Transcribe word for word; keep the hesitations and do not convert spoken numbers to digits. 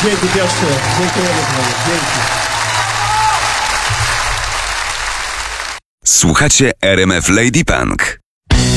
Dzięki Piotrze, dziękujemy panu, dzięki. Słuchacie R M F Lady Punk.